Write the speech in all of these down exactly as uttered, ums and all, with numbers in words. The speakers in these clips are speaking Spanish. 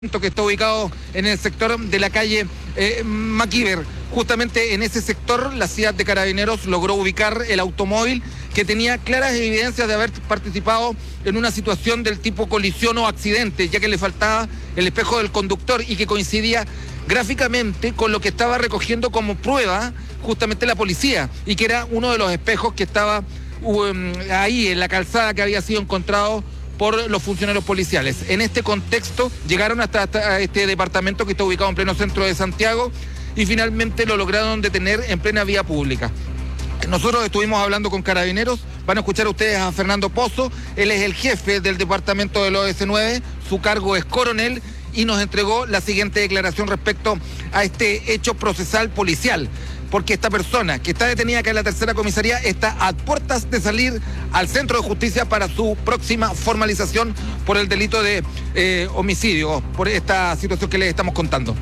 que está ubicado en el sector de la calle eh, Maquiver. Justamente en ese sector, la C I A T de Carabineros logró ubicar el automóvil que tenía claras evidencias de haber participado en una situación del tipo colisión o accidente, ya que le faltaba el espejo del conductor y que coincidía gráficamente con lo que estaba recogiendo como prueba justamente la policía, y que era uno de los espejos que estaba um, ahí en la calzada que había sido encontrado por los funcionarios policiales. En este contexto llegaron hasta, hasta este departamento que está ubicado en pleno centro de Santiago y finalmente lo lograron detener en plena vía pública. Nosotros estuvimos hablando con Carabineros, van a escuchar ustedes a Fernando Pozo, él es el jefe del departamento del O S nueve, su cargo es coronel, y nos entregó la siguiente declaración respecto a este hecho procesal policial, porque esta persona que está detenida acá en la tercera comisaría está a puertas de salir al centro de justicia para su próxima formalización por el delito de eh, homicidio, por esta situación que les estamos contando.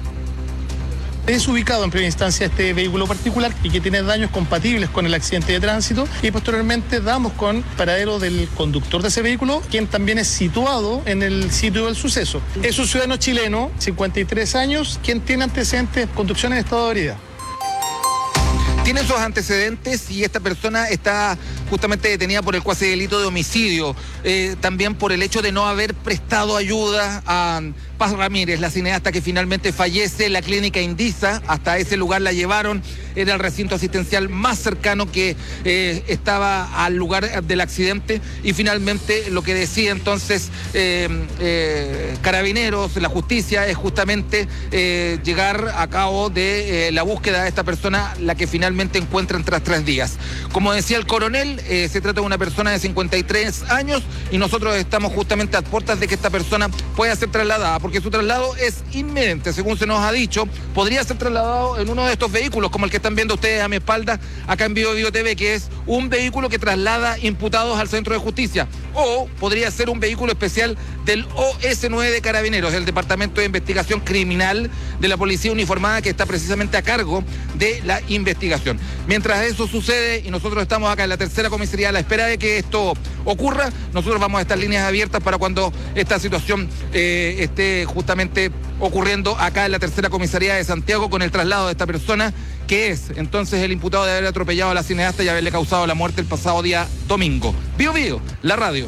Es ubicado en primera instancia este vehículo particular y que tiene daños compatibles con el accidente de tránsito, y posteriormente damos con paradero del conductor de ese vehículo, quien también es situado en el sitio del suceso. Es un ciudadano chileno, cincuenta y tres años, quien tiene antecedentes de conducción en estado de ebriedad. Tiene esos antecedentes y esta persona está justamente detenida por el cuasi delito de homicidio, eh, también por el hecho de no haber prestado ayuda a Paz Ramírez, la cineasta que finalmente fallece en la clínica Indisa. Hasta ese lugar la llevaron, era el recinto asistencial más cercano que eh, estaba al lugar del accidente, y finalmente lo que decía entonces eh, eh, Carabineros, la justicia, es justamente eh, llegar a cabo de eh, la búsqueda de esta persona, la que finalmente encuentran tras tres días. Como decía el coronel, eh, se trata de una persona de cincuenta y tres años y nosotros estamos justamente a puertas de que esta persona pueda ser trasladada, porque su traslado es inminente, según se nos ha dicho. Podría ser trasladado en uno de estos vehículos, como el que están viendo ustedes a mi espalda, acá en Bio Bio T V, que es un vehículo que traslada imputados al centro de justicia, o podría ser un vehículo especial del O S nueve de Carabineros, el Departamento de Investigación Criminal de la Policía Uniformada, que está precisamente a cargo de la investigación. Mientras eso sucede y nosotros estamos acá en la tercera comisaría a la espera de que esto ocurra, nosotros vamos a estar líneas abiertas para cuando esta situación eh, esté justamente ocurriendo acá en la tercera comisaría de Santiago, con el traslado de esta persona, que es entonces el imputado de haber atropellado a la cineasta y haberle causado la muerte el pasado día domingo. Bio Bio, la radio.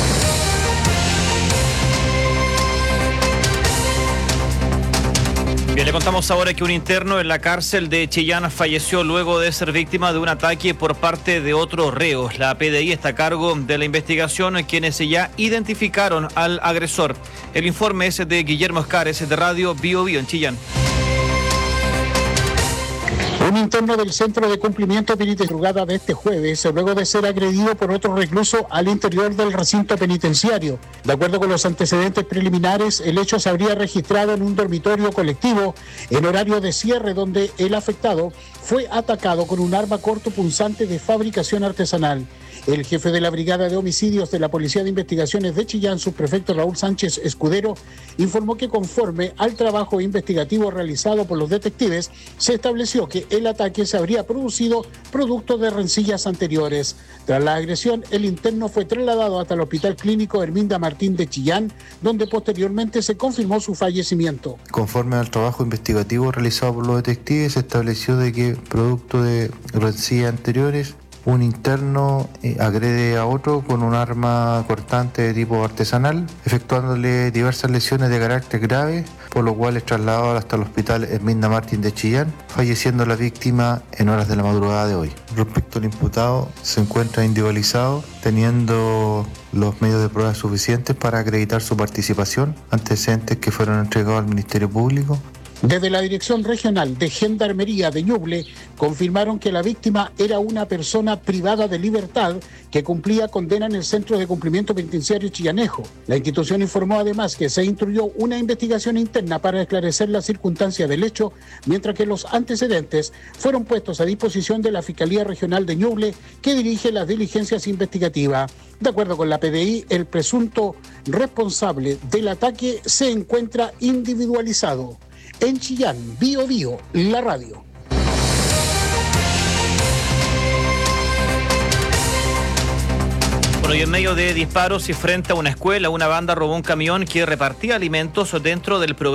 Bien, le contamos ahora que un interno en la cárcel de Chillán falleció luego de ser víctima de un ataque por parte de otro reo. La P D I está a cargo de la investigación, quienes ya identificaron al agresor. El informe es de Guillermo Escares, de Radio Bio Bio en Chillán. Un interno del Centro de Cumplimiento Penitenciario de este jueves, luego de ser agredido por otro recluso al interior del recinto penitenciario. De acuerdo con los antecedentes preliminares, el hecho se habría registrado en un dormitorio colectivo en horario de cierre, donde el afectado fue atacado con un arma cortopunzante de fabricación artesanal. El jefe de la Brigada de Homicidios de la Policía de Investigaciones de Chillán, subprefecto Raúl Sánchez Escudero, informó que conforme al trabajo investigativo realizado por los detectives, se estableció que el ataque se habría producido producto de rencillas anteriores. Tras la agresión, el interno fue trasladado hasta el Hospital Clínico Herminda Martín de Chillán, donde posteriormente se confirmó su fallecimiento. Conforme al trabajo investigativo realizado por los detectives, se estableció de que, producto de rencillas anteriores, un interno eh, agrede a otro con un arma cortante de tipo artesanal, efectuándole diversas lesiones de carácter grave, por lo cual es trasladado hasta el Hospital Herminda Martín de Chillán, falleciendo la víctima en horas de la madrugada de hoy. Respecto al imputado, se encuentra individualizado, teniendo los medios de prueba suficientes para acreditar su participación, antecedentes que fueron entregados al Ministerio Público. Desde la Dirección Regional de Gendarmería de Ñuble confirmaron que la víctima era una persona privada de libertad que cumplía condena en el Centro de Cumplimiento Penitenciario Chillanejo. La institución informó además que se instruyó una investigación interna para esclarecer la circunstancia del hecho, mientras que los antecedentes fueron puestos a disposición de la Fiscalía Regional de Ñuble, que dirige las diligencias investigativas. De acuerdo con la P D I, el presunto responsable del ataque se encuentra individualizado. En Chillán, Bio Bio, la radio. Bueno, y en medio de disparos y frente a una escuela, una banda robó un camión que repartía alimentos dentro del programa